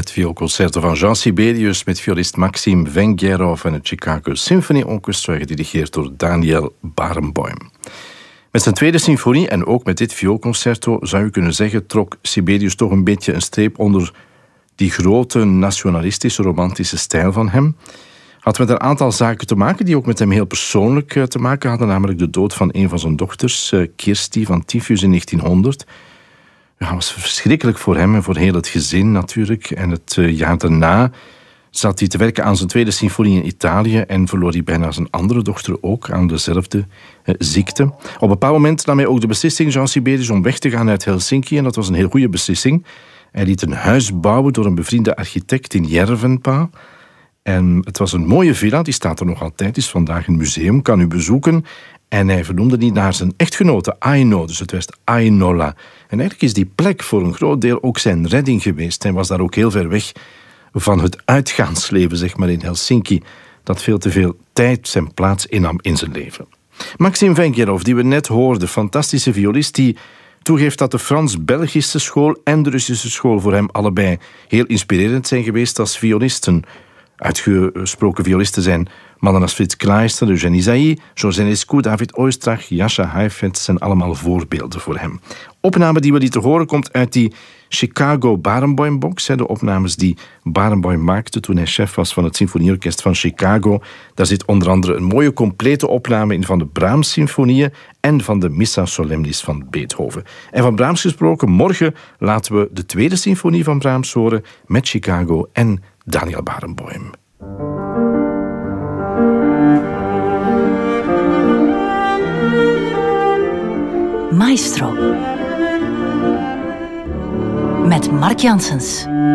Het vioolconcerto van Jean Sibelius met violist Maxim Vengerov en het Chicago Symphony Orchestra, gedirigeerd door Daniel Barenboim. Met zijn tweede symfonie en ook met dit vioolconcerto zou je kunnen zeggen trok Sibelius toch een beetje een streep onder die grote nationalistische romantische stijl van hem. Had met een aantal zaken te maken die ook met hem heel persoonlijk te maken hadden, namelijk de dood van een van zijn dochters, Kirsty, van tyfus in 1900. Ja, was verschrikkelijk voor hem en voor heel het gezin natuurlijk. En het jaar daarna zat hij te werken aan zijn tweede symfonie in Italië en verloor hij bijna zijn andere dochter ook aan dezelfde ziekte. Op een bepaald moment nam hij ook de beslissing, Jean Sibelius, om weg te gaan uit Helsinki en dat was een heel goede beslissing. Hij liet een huis bouwen door een bevriende architect in Järvenpää. En het was een mooie villa, die staat er nog altijd, is vandaag een museum, kan u bezoeken. En hij vernoemde die naar zijn echtgenote Aino, dus het werd Ainola. En eigenlijk is die plek voor een groot deel ook zijn redding geweest. Hij was daar ook heel ver weg van het uitgaansleven, zeg maar, in Helsinki, dat veel te veel tijd zijn plaats innam in zijn leven. Maxim Vengerov, die we net hoorden, fantastische violist, die toegeeft dat de Frans-Belgische school en de Russische school voor hem allebei heel inspirerend zijn geweest als violisten. Uitgesproken violisten zijn mannen als Frits Kleist, Eugène Ysaÿe, Georges Enescu, David Oistrakh, Jascha Heifetz zijn allemaal voorbeelden voor hem. Opname die we lieten horen komt uit die Chicago Barenboim-box, de opnames die Barenboim maakte toen hij chef was van het Symfonieorkest van Chicago. Daar zit onder andere een mooie complete opname in van de Brahms-symfonieën en van de Missa Solemnis van Beethoven. En van Brahms gesproken, morgen laten we de tweede symfonie van Brahms horen met Chicago en Daniel Barenboim. Maestro met Mark Janssens.